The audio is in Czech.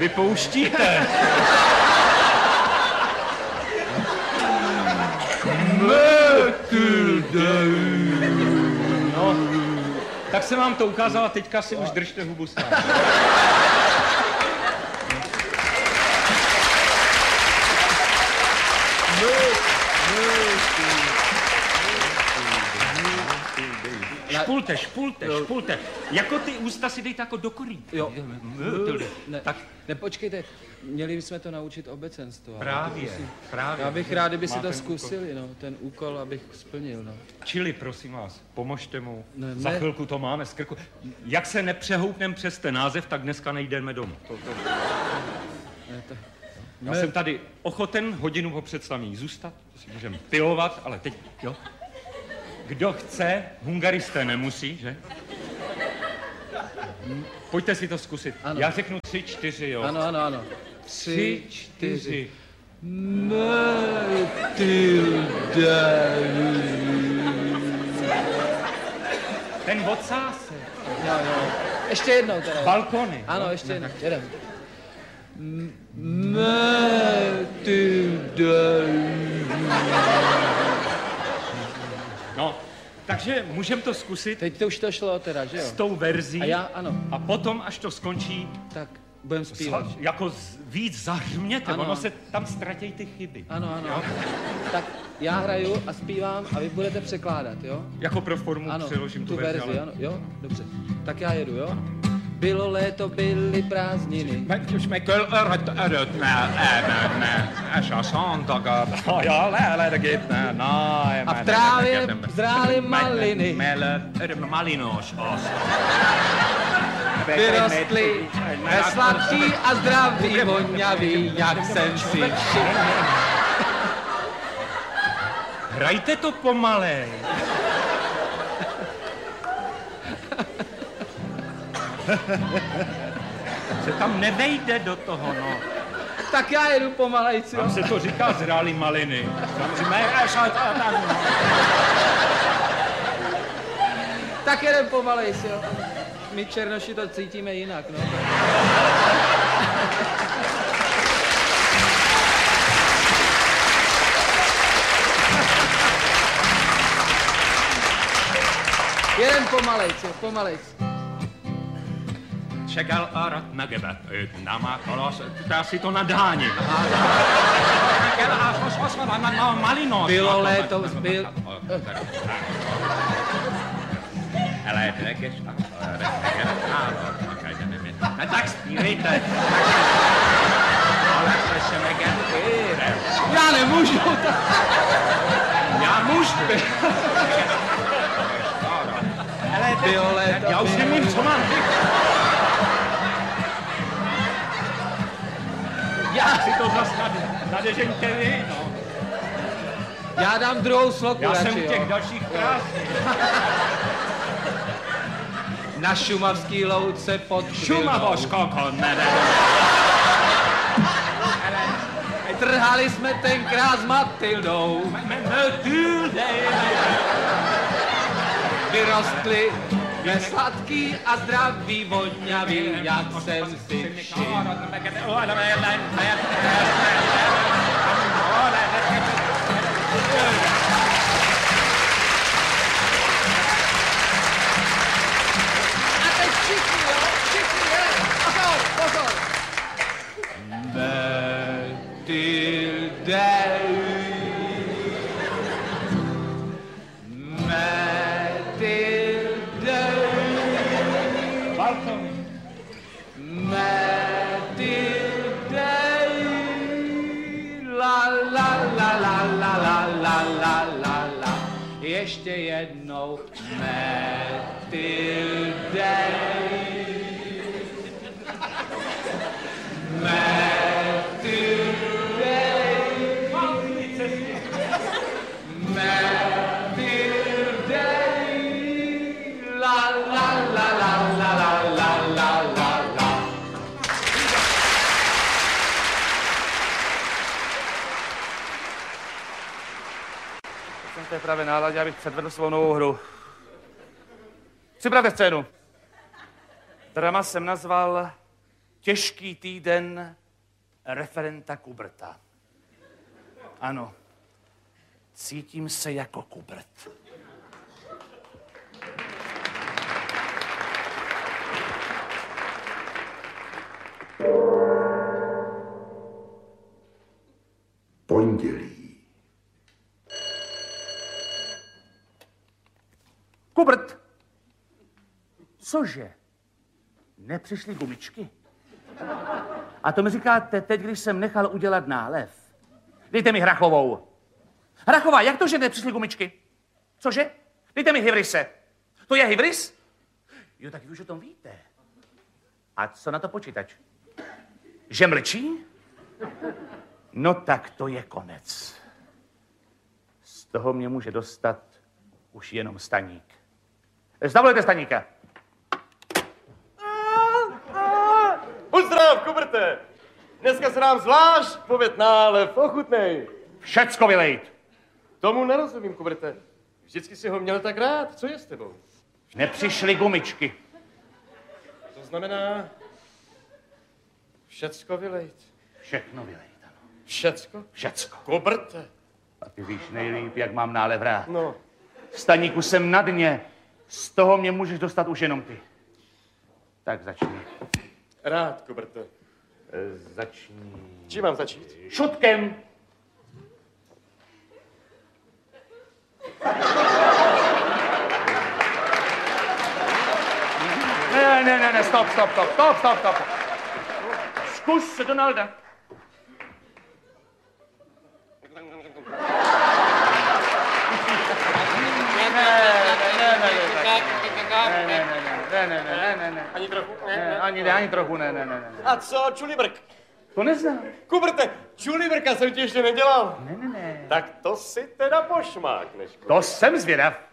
vypouštíte. No, tak jsem vám to ukázal a teďka si už držte hubu sám. Špulte. Jako ty ústa si dejte jako do korí. Jo. Ne, počkejte, měli bychom to naučit obecenstvo. Právě. Já bych rád, kdyby si to zkusili, no, ten úkol, abych splnil, no. Čili, prosím vás, pomožte mu. Za chvilku to máme z krku. Jak se nepřehoupneme přes ten název, tak dneska nejdeme domů. Já jsem tady ochoten hodinu po představení zůstat, to si můžeme pilovat, ale teď, jo. Kdo chce, hungaristé nemusí, že? Pojďte si to zkusit. Ano. Já řeknu 3, 4, jo. Ano. 3, 4. Ten odsásek. Jo. Ještě jednou teda. Balkony. Ano, ještě jednou. Jedem. No, takže můžeme to zkusit. Teď to už to šlo teda, že jo? S tou verzí. A já, ano. A potom, až to skončí, tak budeme zpívat. Jako víc zahřměte, ano. Ono se tam ztratějí ty chyby. Ano. Jo? Tak já hraju a zpívám a vy budete překládat, jo? Jako pro formu přeložím tu verzi, ale... ano, jo? Dobře. Tak já jedu, jo? Bylo léto, byly prázdniny. A v trávě zrály maliny. Vyrostly sladký a zdravý, vonavý, jak jsem si všiml. Hrajte to pomalej. Se tam nevejde do toho, no. Tak já jedu pomalejci, jo. Tam se to říká zrály maliny. Tak jedem pomalejci, jo. My černoši to cítíme jinak, no. Jeden pomalejc. Čekal arat na gebet, nama kolos, dá si to na dáni. Malino. Bylo léto, byl... Tak zpívejte. Já nemůžu. Já můžu. Bylo léto. Já už nevím, co mám. Já si to zase nadežeňte vy, no. Já dám druhou sloku. Já jsem u těch dalších krásných. Na šumavský louce pod Šumavoškoko, ne. Trhali jsme tenkrát s Matildou. Vyrostli sladký a zdravý, vonavý, jak jsem si všiml. A teď všichni, jo? Všichni, jo? Pozor! Ještě jednou Matilde. Jsem v právě náladě, abych předvedl svou novou hru. Připravte scénu. Drama jsem nazval Těžký týden referenta Kuberta. Ano, cítím se jako Kubert. Pondělí. Kubert! Cože? Nepřišly gumičky? A to mi říkáte teď, když jsem nechal udělat nálev. Dejte mi Hrachovou. Hrachová, jak to, že nepřišly gumičky? Cože? Dejte mi Hybrise. To je Hybris? Jo, tak vy už o tom víte. A co na to počítač? Že mlčí? No tak to je konec. Z toho mě může dostat už jenom Staník. Zavolejte Staníka. Pozdrav, Kuberte! Dneska se nám zvlášť pověd nálev, ochutnej. Všecko vylejt. Tomu nerozumím, Kuberte. Vždycky si ho měl tak rád. Co je s tebou? Nepřišly gumičky. To znamená... Všecko vylejt. Všechno vylejt, ano. Všecko? Všecko. Kuberte. A ty víš nejlíp, jak mám nálev rád. No. Staníku, jsem na dně. Z toho mě můžeš dostat už jenom ty. Tak začni. Rád, Kuberte. Začni. Čím mám začít? Šutkem. Ne, stop. Zkus Donalda. Ne. Ani trochu? Ani trochu ne. A co, čulibrk? To neznám. Kuberte, čulibrka jsem ti ještě nedělal. Ne. Tak to si teda pošmákneš. To jsem zvědav.